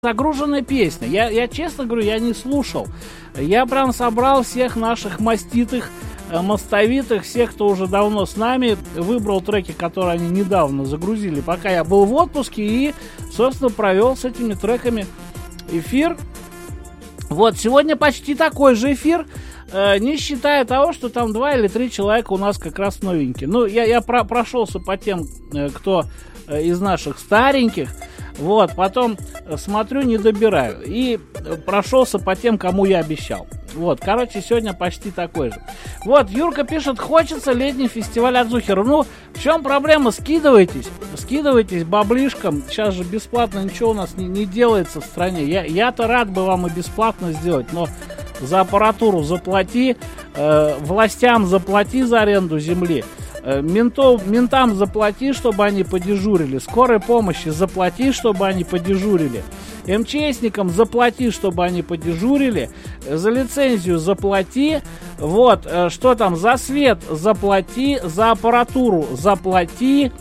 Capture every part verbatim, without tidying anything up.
Загруженная песня. Я, я честно говорю, я не слушал. Я прям собрал всех наших маститых, э, мостовитых, всех, кто уже давно с нами, выбрал треки, которые они недавно загрузили, пока я был в отпуске, и, собственно, провел с этими треками эфир. Вот, сегодня почти такой же эфир, э, не считая того, что там два или три человека у нас как раз новенькие. Ну, я, я про- прошелся по тем, э, кто э, из наших стареньких. Вот, потом смотрю, не добираю. И прошелся по тем, кому я обещал. Вот, короче, сегодня почти такой же. Вот, Юрка пишет, хочется летний фестиваль от Зухера. Ну, в чем проблема? Скидывайтесь. Скидывайтесь баблишком. Сейчас же бесплатно ничего у нас не, не делается в стране. Я, я-то рад бы вам и бесплатно сделать, но за аппаратуру заплати, э, властям заплати за аренду земли. Ментов, ментам заплати, чтобы они подежурили. Скорой помощи заплати, чтобы они подежурили. МЧСникам заплати, чтобы они подежурили. За лицензию заплати. Вот, что там, за свет заплати. За аппаратуру заплати.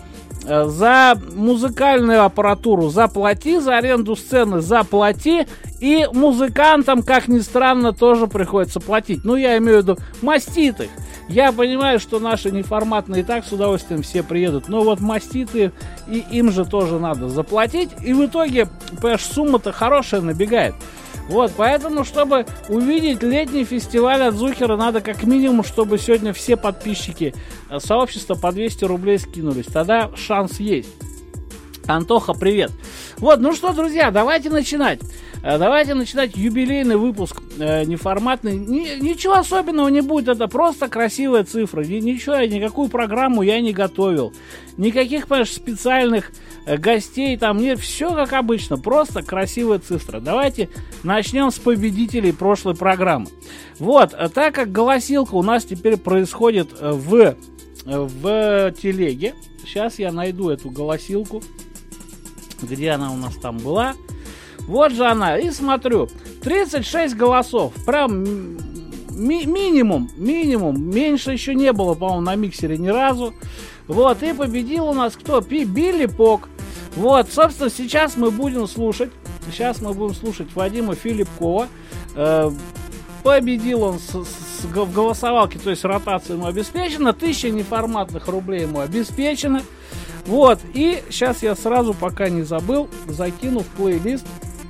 За музыкальную аппаратуру заплати. За аренду сцены заплати. И музыкантам, как ни странно, тоже приходится платить. Ну, я имею в виду маститых. Я понимаю, что наши неформатные и так с удовольствием все приедут, но вот маститы, и им же тоже надо заплатить, и в итоге, понимаешь, сумма-то хорошая набегает. Вот, поэтому, чтобы увидеть летний фестиваль от Зухера, надо как минимум, чтобы сегодня все подписчики сообщества по двести рублей скинулись, тогда шанс есть. Антоха, привет. Вот, ну что, друзья, давайте начинать. Давайте начинать юбилейный выпуск э, неформатный. Ни, ничего особенного не будет, это просто красивая цифра. Ни, ничего, никакую программу я не готовил. Никаких, понимаешь, специальных э, гостей там нет. Все как обычно, просто красивая цифра. Давайте начнем с победителей прошлой программы. Вот, так как голосилка у нас теперь происходит в, в телеге. Сейчас я найду эту голосилку. Где она у нас там была? Вот же она, и смотрю, тридцать шесть голосов, прям ми- минимум, минимум, меньше еще не было, по-моему, на миксере ни разу. Вот, и победил у нас кто? Пи- Билли Пок. Вот, собственно, сейчас мы будем слушать, сейчас мы будем слушать Вадима Филипкова. Э- победил он с- с- в голосовалке, то есть ротация ему обеспечена, тысяча неформатных рублей ему обеспечено. Вот, и сейчас я сразу, пока не забыл, закину в плейлист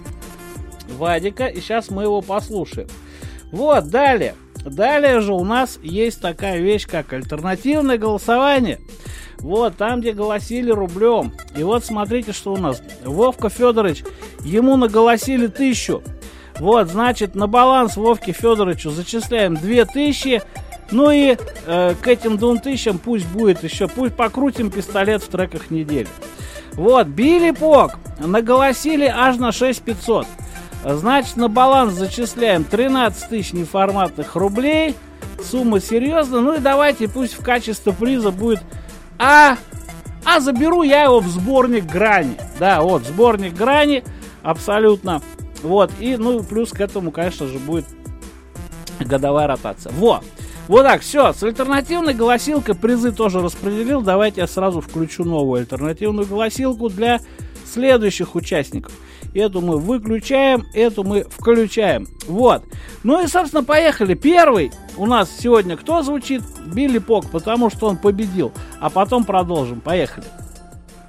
Вадика, и сейчас мы его послушаем. Вот, далее. Далее же у нас есть такая вещь, как альтернативное голосование. Вот, там, где голосили рублем. И вот, смотрите, что у нас. Вовка Федорович, ему наголосили тысячу. Вот, значит, на баланс Вовке Федоровичу зачисляем две тысячи. Ну и э, к этим двум тысячам пусть будет еще, пусть покрутим пистолет в треках недели. Вот, Билли Пок наголосили аж на шесть тысяч пятьсот. Значит, на баланс зачисляем тринадцать тысяч неформатных рублей. Сумма серьезная. Ну и давайте, пусть в качестве приза будет... А, а заберу я его в сборник Грани. Да, вот, сборник Грани. Абсолютно. Вот, и, ну, плюс к этому, конечно же, будет годовая ротация. Вот. Вот так, все, с альтернативной голосилкой призы тоже распределил. Давайте я сразу включу новую альтернативную голосилку для следующих участников. Эту мы выключаем, эту мы включаем. Вот. Ну и, собственно, поехали. Первый у нас сегодня кто звучит? Билли Пок, потому что он победил. А потом продолжим. Поехали.